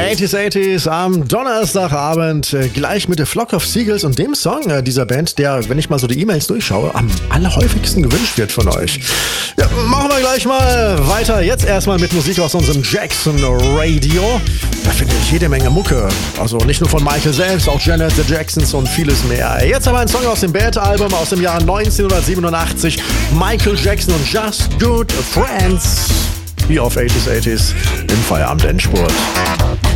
80s am Donnerstagabend, gleich mit The Flock of Seagulls und dem Song dieser Band, der, wenn ich mal so die E-Mails durchschaue, am allerhäufigsten gewünscht wird von euch. Ja, machen wir gleich mal weiter. Jetzt erstmal mit Musik aus unserem Jackson Radio. Da finde ich jede Menge Mucke. Also nicht nur von Michael selbst, auch Janet, The Jacksons und vieles mehr. Jetzt aber ein Song aus dem Bad-Album aus dem Jahr 1987. Michael Jackson und Just Good Friends. Hier auf 80s im Feierabend-Endspurt.